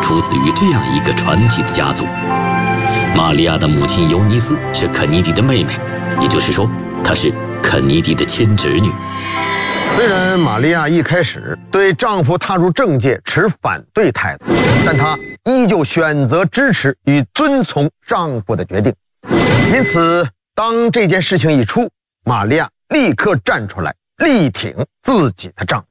出自于这样一个传奇的家族。玛利亚的母亲尤尼斯是肯尼迪的妹妹，也就是说，她是肯尼迪的亲侄女。 虽然玛利亚一开始对丈夫踏入政界持反对态度，但她依旧选择支持与遵从丈夫的决定。因此，当这件事情一出，玛利亚立刻站出来力挺自己的丈夫。